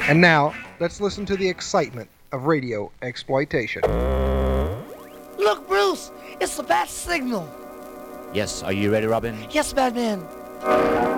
And now, let's listen to the excitement of radio exploitation. Look, Bruce, it's the bat signal. Yes, are you ready, Robin? Yes, Batman.